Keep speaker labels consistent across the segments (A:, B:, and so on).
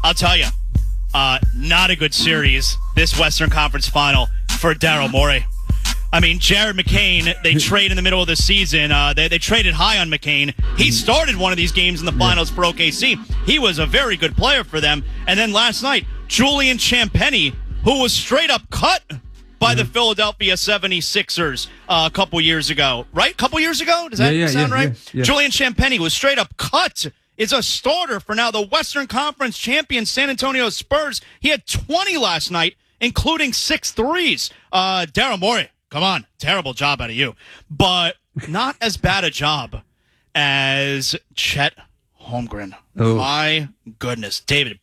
A: I'll tell you, not a good series, this Western Conference final for Daryl Morey. I mean, Jared McCain, they trade in the middle of the season. They traded high on McCain. He started one of these games in the finals for OKC. He was a very good player for them. And then last night, Julian Champagnie, who was straight up cut by the Philadelphia 76ers a couple years ago. Right? Couple years ago? Does that sound right?
B: Yeah.
A: Julian Champagnie was straight up cut. Is a starter for now the Western Conference champion San Antonio Spurs. He had 20 last night, including 6 threes. Daryl Morey, come on. Terrible job out of you. But not as bad a job as Chet Holmgren.
B: Oh.
A: My goodness. David,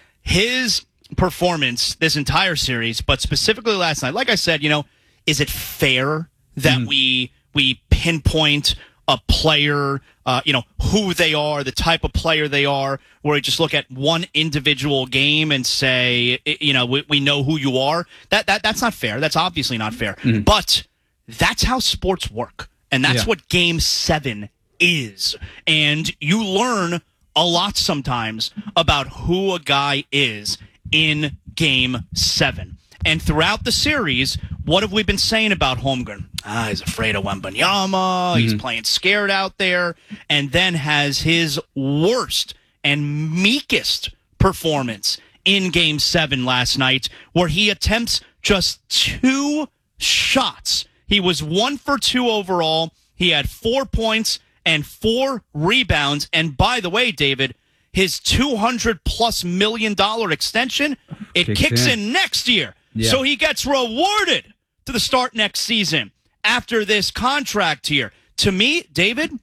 A: his performance this entire series, but specifically last night, like I said, is it fair that we pinpoint a player, who they are, the type of player they are, where we just look at one individual game and say, we know who you are? That's not fair. That's obviously not fair. But that's how sports work. And that's what Game 7 is. And you learn a lot sometimes about who a guy is in Game 7. And throughout the series, what have we been saying about Holmgren? He's afraid of Wembanyama. He's playing scared out there. And then has his worst and meekest performance in Game 7 last night, where he attempts just 2 shots. He was 1 for 2 overall. He had 4 points and 4 rebounds. And by the way, David, his $200+ million extension, it kicks in next year. Yeah. So he gets rewarded to the start next season after this contract here. To me, David,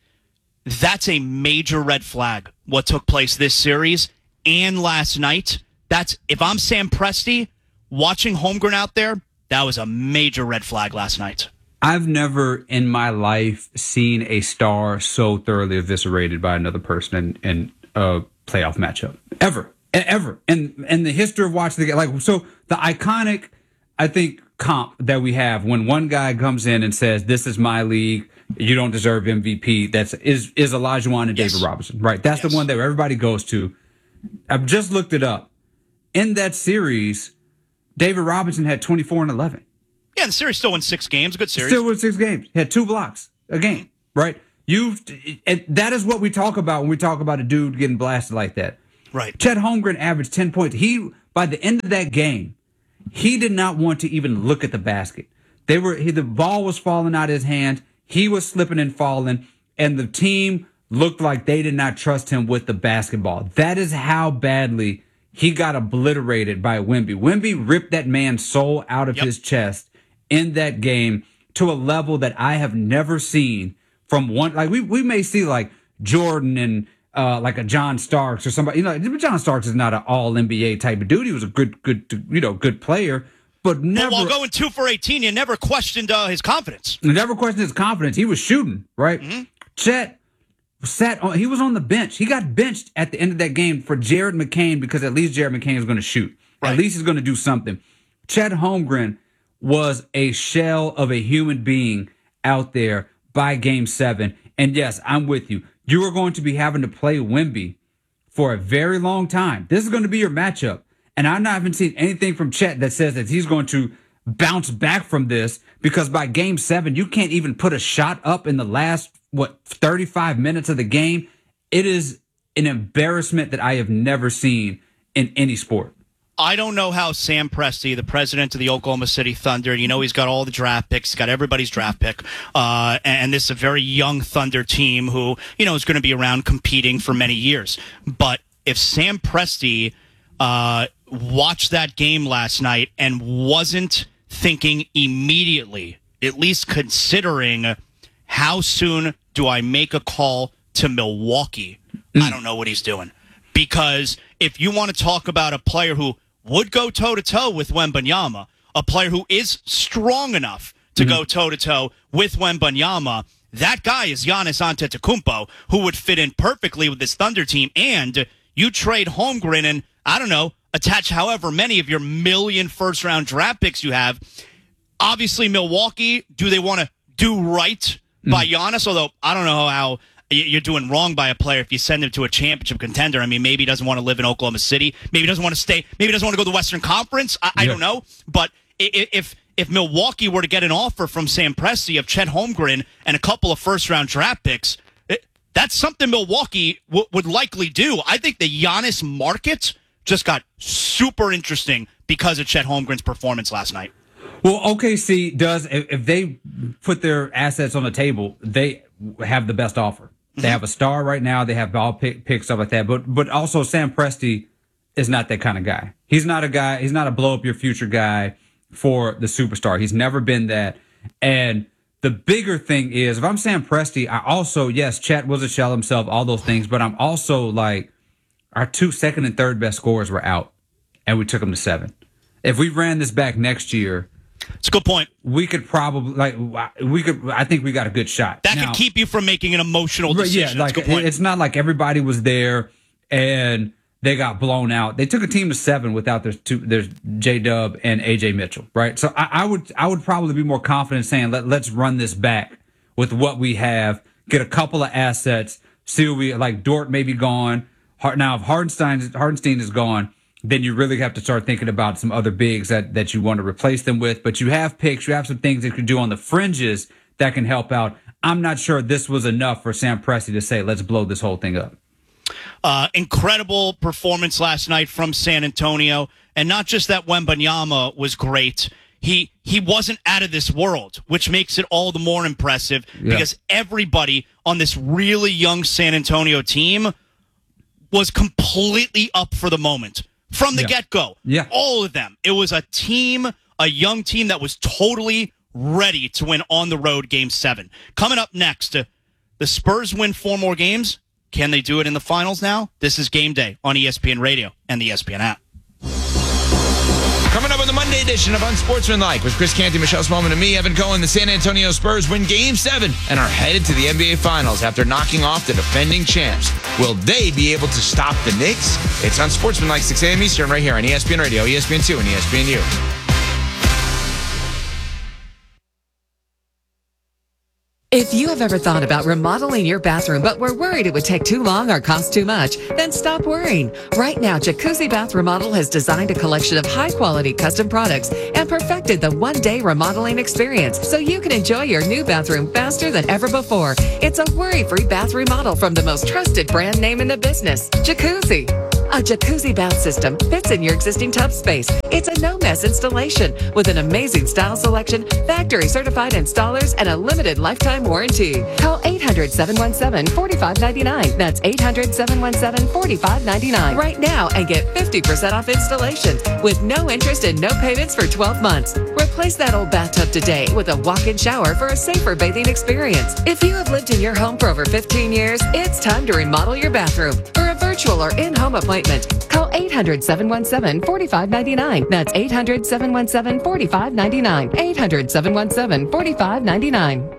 A: that's a major red flag, what took place this series and last night. That's, if I'm Sam Presti, watching Holmgren out there, that was a major red flag last night.
B: I've never in my life seen a star so thoroughly eviscerated by another person in a playoff matchup. Ever. In the history of watching the game. So the iconic, I think, comp that we have when one guy comes in and says, "This is my league, you don't deserve MVP," is Olajuwon and David Robinson, right? That's the one that everybody goes to. I've just looked it up. In that series, David Robinson had 24 and 11.
A: Yeah, the series still won 6 games. A good series.
B: Still won 6 games. He had 2 blocks a game, right? And that is what we talk about when we talk about a dude getting blasted like that.
A: Right.
B: Chet Holmgren averaged 10 points. By the end of that game, he did not want to even look at the basket. The ball was falling out of his hand. He was slipping and falling, and the team looked like they did not trust him with the basketball. That is how badly he got obliterated by Wemby. Wemby ripped that man's soul out of his chest in that game to a level that I have never seen from one. Like we may see like Jordan and like a John Starks or somebody. John Starks is not an all NBA type of dude. He was a good player, but never.
A: While going 2 for 18, you never questioned his confidence.
B: Never questioned his confidence. He was shooting, right? Mm-hmm. Chet he was on the bench. He got benched at the end of that game for Jared McCain because at least Jared McCain is going to shoot. Right. At least he's going to do something. Chet Holmgren was a shell of a human being out there by Game 7. And yes, I'm with you. You are going to be having to play Wemby for a very long time. This is going to be your matchup. And I've not even seen anything from Chet that says that he's going to bounce back from this, because by Game 7, you can't even put a shot up in the last, 35 minutes of the game. It is an embarrassment that I have never seen in any sport.
A: I don't know how Sam Presti, the president of the Oklahoma City Thunder, he's got all the draft picks, he's got everybody's draft pick, and this is a very young Thunder team who, is going to be around competing for many years. But if Sam Presti watched that game last night and wasn't thinking immediately, at least considering how soon do I make a call to Milwaukee, I don't know what he's doing. Because if you want to talk about a player who would go toe-to-toe with Wembanyama, a player who is strong enough to go toe-to-toe with Wembanyama, that guy is Giannis Antetokounmpo, who would fit in perfectly with this Thunder team. And you trade Holmgren and, attach however many of your million first-round draft picks you have. Obviously, Milwaukee, do they want to do right by Giannis? Although I don't know how you're doing wrong by a player if you send him to a championship contender. I mean, maybe he doesn't want to live in Oklahoma City. Maybe he doesn't want to stay. Maybe he doesn't want to go to the Western Conference. I don't know. But if Milwaukee were to get an offer from Sam Presti of Chet Holmgren and a couple of first-round draft picks, that's something Milwaukee would likely do. I think the Giannis market just got super interesting because of Chet Holmgren's performance last night.
B: Well, OKC does, if they put their assets on the table, they have the best offer. They have a star right now. They have ball picks, stuff like that. But also Sam Presti is not that kind of guy. He's not a blow up your future guy for the superstar. He's never been that. And the bigger thing is, if I'm Sam Presti, I also, yes, Chet was a shell himself, all those things, but I'm also like, our 2 second and third best scorers were out, and we took them to 7. If we ran this back next year,
A: it's a good point.
B: We could probably, I think we got a good shot.
A: That could keep you from making an emotional decision.
B: Yeah, it's not like everybody was there and they got blown out. They took a team to 7 without there's J-Dub and AJ Mitchell, right? So I would probably be more confident saying let's run this back with what we have, get a couple of assets, see what we like. Dort may be gone. Now if Hartenstein is gone, then you really have to start thinking about some other bigs that you want to replace them with. But you have picks, you have some things that you can do on the fringes that can help out. I'm not sure this was enough for Sam Presti to say, let's blow this whole thing up.
A: Incredible performance last night from San Antonio. And not just that Wembanyama was great. He wasn't out of this world, which makes it all the more impressive because everybody on this really young San Antonio team was completely up for the moment. From the get-go, all of them. It was a young team that was totally ready to win on the road Game 7. Coming up next, the Spurs win 4 more games. Can they do it in the finals now? This is Game Day on ESPN Radio and the ESPN app.
C: Coming up on the Monday edition of Unsportsmanlike with Chris Canty, Michelle Smallman, and me, Evan Cohen, the San Antonio Spurs win Game 7 and are headed to the NBA Finals after knocking off the defending champs. Will they be able to stop the Knicks? It's Unsportsmanlike, 6 a.m. Eastern, right here on ESPN Radio, ESPN2, and ESPNU.
D: If you have ever thought about remodeling your bathroom but were worried it would take too long or cost too much, then stop worrying. Right now, Jacuzzi Bath Remodel has designed a collection of high-quality custom products and perfected the one-day remodeling experience so you can enjoy your new bathroom faster than ever before. It's a worry-free bath remodel from the most trusted brand name in the business, Jacuzzi. A jacuzzi bath system fits in your existing tub space. It's a no-mess installation with an amazing style selection, factory-certified installers, and a limited lifetime warranty. Call 800-717-4599. That's 800-717-4599 right now and get 50% off installations with no interest and no payments for 12 months. Replace that old bathtub today with a walk-in shower for a safer bathing experience. If you have lived in your home for over 15 years, it's time to remodel your bathroom. For a virtual or in-home appointment, call 800-717-4599. That's 800-717-4599. 800-717-4599.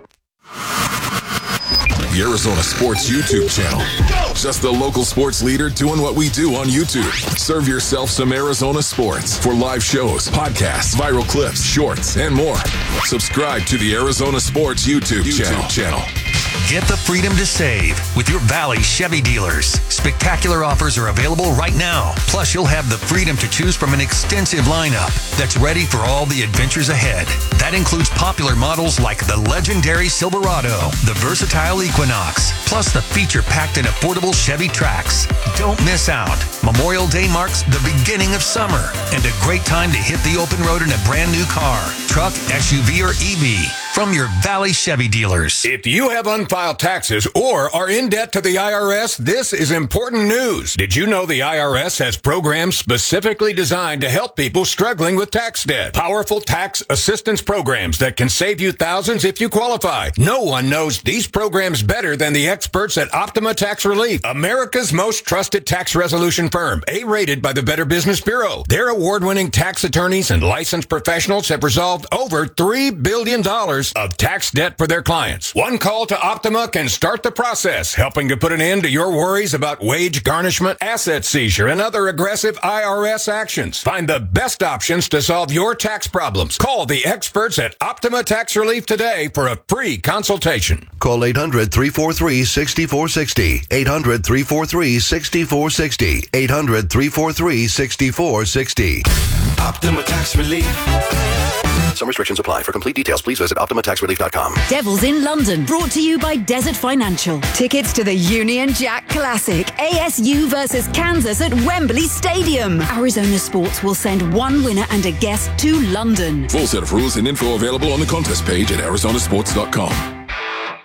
E: The Arizona Sports YouTube channel. Just the local sports leader doing what we do on YouTube. Serve yourself some Arizona sports for live shows, podcasts, viral clips, shorts, and more. Subscribe to the Arizona Sports YouTube channel.
F: Get the freedom to save with your Valley Chevy dealers. Spectacular offers are available right now. Plus, you'll have the freedom to choose from an extensive lineup that's ready for all the adventures ahead. That includes popular models like the legendary Silverado, the versatile Equinox, plus the feature-packed and affordable Chevy Trax. Don't miss out. Memorial Day marks the beginning of summer and a great time to hit the open road in a brand new car, truck, SUV, or EV. From your Valley Chevy dealers.
G: If you have unfiled taxes or are in debt to the IRS, this is important news. Did you know the IRS has programs specifically designed to help people struggling with tax debt? Powerful tax assistance programs that can save you thousands if you qualify. No one knows these programs better than the experts at Optima Tax Relief, America's most trusted tax resolution firm, A-rated by the Better Business Bureau. Their award-winning tax attorneys and licensed professionals have resolved over $3 billion years of tax debt for their clients. One call to Optima can start the process, helping to put an end to your worries about wage garnishment, asset seizure, and other aggressive IRS actions. Find the best options to solve your tax problems. Call the experts at Optima Tax Relief today for a free consultation.
H: Call 800-343-6460. 800-343-6460. 800-343-6460.
I: Optima Tax Relief.
H: Some restrictions apply. For complete details, please visit OptimaTaxRelief.com.
J: Devils in London, brought to you by Desert Financial. Tickets to the Union Jack Classic, ASU versus Kansas at Wembley Stadium. Arizona Sports will send one winner and a guest to London.
E: Full set of rules and info available on the contest page at arizonasports.com.